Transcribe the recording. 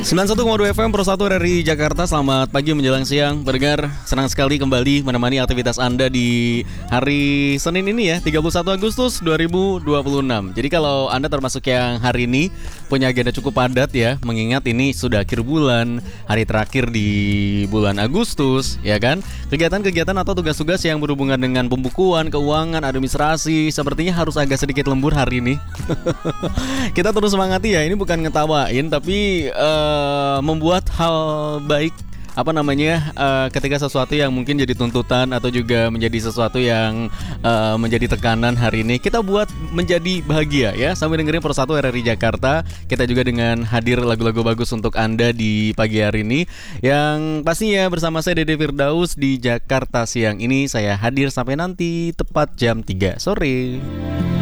91,2 FM Pro 1 dari Jakarta. Selamat pagi menjelang siang. Pendengar, senang sekali kembali menemani aktivitas Anda di hari Senin ini ya, 31 Agustus 2026. Jadi kalau Anda termasuk yang hari ini punya agenda cukup padat ya, mengingat ini sudah akhir bulan, hari terakhir di bulan Agustus, ya kan? Kegiatan-kegiatan atau tugas-tugas yang berhubungan dengan pembukuan, keuangan, administrasi sepertinya harus agak sedikit lembur hari ini. Kita terus semangati ya, ini bukan ngetawain tapi membuat hal baik ketika sesuatu yang mungkin jadi tuntutan atau juga menjadi sesuatu yang menjadi tekanan hari ini kita buat menjadi bahagia ya, sambil dengerin Pro 1 RRI Jakarta. Kita juga dengan hadir lagu-lagu bagus untuk Anda di pagi hari ini, yang pastinya bersama saya Dede Firdaus di Jakarta siang ini. Saya hadir sampai nanti tepat jam 3 sore.